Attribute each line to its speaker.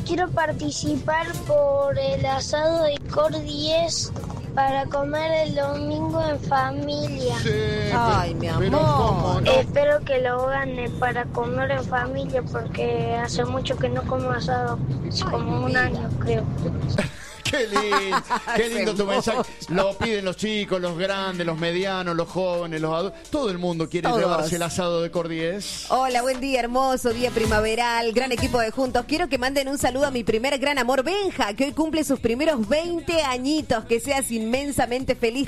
Speaker 1: quiero participar por el asado de Cor 10 para comer el domingo en familia.
Speaker 2: Sí,
Speaker 3: Ay, mi amor.
Speaker 2: pero ¿cómo no?
Speaker 1: Espero que lo hagan para comer en familia porque hace mucho que no como asado, como un año creo.
Speaker 2: Qué lindo tu mensaje. Lo piden los chicos, los grandes, los medianos, los jóvenes, los adultos. Todo el mundo quiere
Speaker 3: Todos.
Speaker 2: llevarse el asado de Cor 10.
Speaker 3: Hola, buen día, hermoso día primaveral, gran equipo de Juntos. Quiero que manden un saludo a mi primer gran amor, Benja, que hoy cumple sus primeros 20 añitos. Que seas inmensamente feliz.